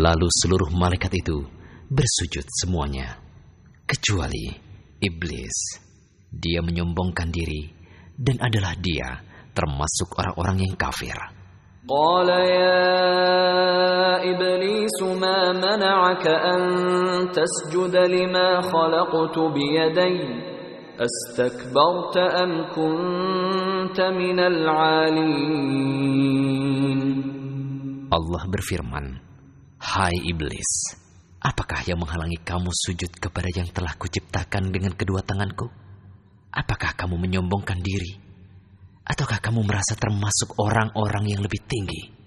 Lalu seluruh malaikat itu bersujud semuanya, kecuali iblis. Dia menyombongkan diri dan adalah dia termasuk orang-orang yang kafir. Qala ya iblis ma mana'aka an tasjuda lima khalaqtu biyadayya astakbarta am kunta minal 'alin. Allah berfirman, "Hai iblis, apakah yang menghalangi kamu sujud kepada yang telah kuciptakan dengan kedua tanganku? Apakah kamu menyombongkan diri? Ataukah kamu merasa termasuk orang-orang yang lebih tinggi?"